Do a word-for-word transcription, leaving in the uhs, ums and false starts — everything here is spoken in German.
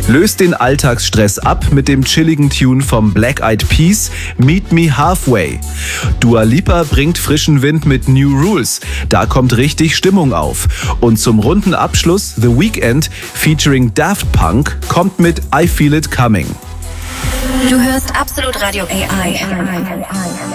Löst den Alltagsstress ab mit dem chilligen Tune vom Black Eyed Peas, Meet Me Halfway. Dua Lipa bringt frischen Wind mit New Rules. Da kommt richtig Stimmung auf. Und zum runden Abschluss The Weeknd featuring Daft Punk kommt mit I Feel It Coming. Du hörst Absolut Radio A I.